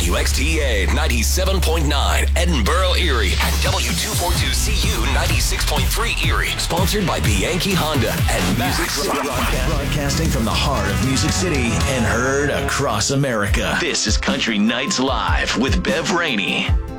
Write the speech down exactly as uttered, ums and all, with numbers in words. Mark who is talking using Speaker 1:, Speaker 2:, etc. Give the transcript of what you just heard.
Speaker 1: W X T A ninety-seven point nine, Edinburgh, Erie, and W two forty-two C U ninety-six point three, Erie. Sponsored by Bianchi Honda and Music City. Broadcasting from the heart of Music City and heard across America. This is Country Nights Live with Bev Rainey.